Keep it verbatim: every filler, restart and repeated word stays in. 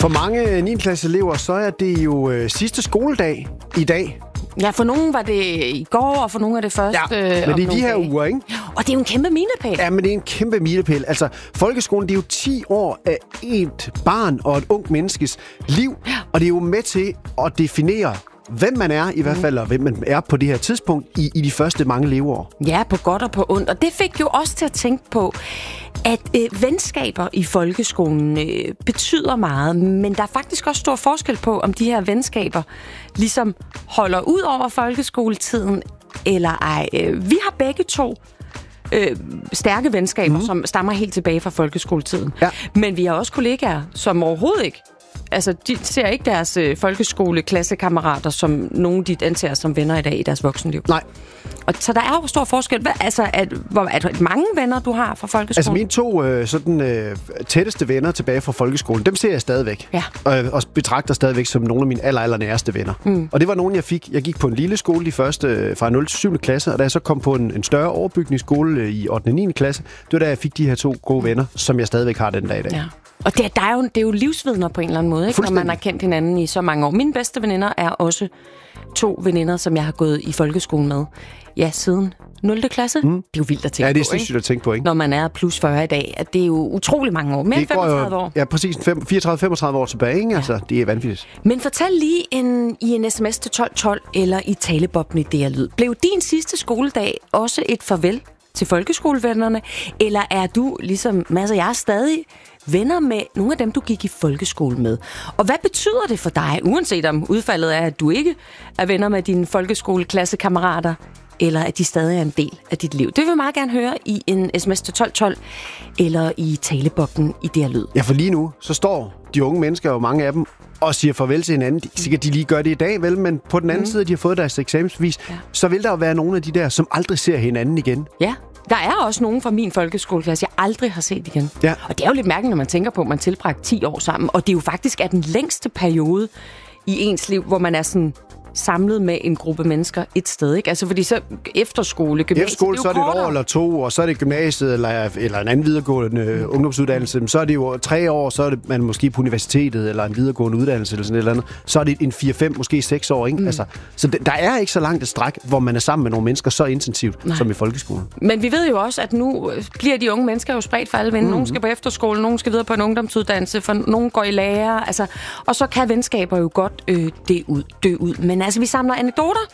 For mange niende klasse elever, så er det jo øh, sidste skoledag i dag. Ja, for nogen var det i går, og for nogle er det først Ja, øh, men det er de her dage. uger, ikke? Og det er jo en kæmpe milepæl. Ja, men det er en kæmpe milepæl. Altså, folkeskolen, det er jo ti år af et barn og et ungt menneskes liv, og det er jo med til at definere, hvem man er i hvert fald, og hvem man er på det her tidspunkt i, i de første mange leveår. Ja, på godt og på ondt. Og det fik jo også til at tænke på, at øh, venskaber i folkeskolen øh, betyder meget, men der er faktisk også stor forskel på, om de her venskaber ligesom holder ud over folkeskoletiden, eller ej. Øh, vi har begge to øh, stærke venskaber, mm. som stammer helt tilbage fra folkeskoletiden. Ja. Men vi har også kollegaer, som overhovedet ikke Altså, de ser ikke deres øh, folkeskole-klassekammerater som nogen, de anser som venner i dag i deres voksenliv. Nej. Og så der er jo stor forskel. Hvad, altså, at, hvor, er det mange venner, du har fra folkeskolen? Altså, mine to øh, sådan, øh, tætteste venner tilbage fra folkeskolen, dem ser jeg stadigvæk. Ja. Og, og betragter stadigvæk som nogle af mine aller, aller næreste venner. Mm. Og det var nogen, jeg fik. Jeg gik på en lille skole de første, øh, fra nul til syvende klasse, og da jeg så kom på en, en større overbygningsskole øh, i ottende og niende klasse, det var da jeg fik de her to gode venner, som jeg stadigvæk har den dag i dag. Ja. Og det er, der er jo, det er jo livsvidner på en eller anden måde, ikke? Når man har kendt hinanden i så mange år. Mine bedste veninder er også to veninder, som jeg har gået i folkeskolen med. Ja, siden nul klasse. Mm. Det er jo vildt at tænke på, Ja, det er sindssygt at tænke på, ikke? Når man er plus fyrre i dag. At det er jo utrolig mange år. Mere end femogtredive år. Ja, præcis fireogtredive til femogtredive år tilbage, ikke? Ja. Altså, det er vanvittigt. Men fortæl lige en, i en sms til tolv tolv eller i talebobben i D R Lyd. Blev din sidste skoledag også et farvel til folkeskolevennerne? Eller er du, ligesom Mads og jeg, stadig venner med nogle af dem, du gik i folkeskole med? Og hvad betyder det for dig, uanset om udfaldet er, at du ikke er venner med dine folkeskoleklassekammerater, eller at de stadig er en del af dit liv? Det vil jeg meget gerne høre i en sms til tolv tolv eller i talebobben i D R Lyd. Ja, for lige nu, så står de unge mennesker, jo mange af dem, og siger farvel til hinanden. De, sikkert de lige gør det i dag, vel, men på den anden mm. side, de har fået deres eksamensbevis, ja. Så vil der jo være nogle af de der, som aldrig ser hinanden igen. Ja. Der er også nogen fra min folkeskoleklasse, jeg aldrig har set igen. Ja. Og det er jo lidt mærkeligt, når man tænker på, at man tilbragte ti år sammen. Og det er jo faktisk er den længste periode i ens liv, hvor man er sådan samlet med en gruppe mennesker et sted, ikke? Altså, fordi så efterskole, gymnasiet, Efterskole, så er det et år eller to, og så er det gymnasiet eller, eller en anden videregående mm. ungdomsuddannelse. Så er det jo tre år, så er det man måske på universitetet, eller en videregående uddannelse, eller sådan et eller andet. Så er det en fire, fem, måske seks år, ikke? Mm. Altså, så der er ikke så langt et stræk, hvor man er sammen med nogle mennesker så intensivt, Nej. Som i folkeskolen. Men vi ved jo også, at nu bliver de unge mennesker jo spredt for alle vinde. Mm. Nogle skal på efterskole, nogle skal videre på en ungdomsuddannelse, for nogle går i lære, altså, og så kan venskaber jo godt øh, dø ud, dø ud. Men altså, vi samler anekdoter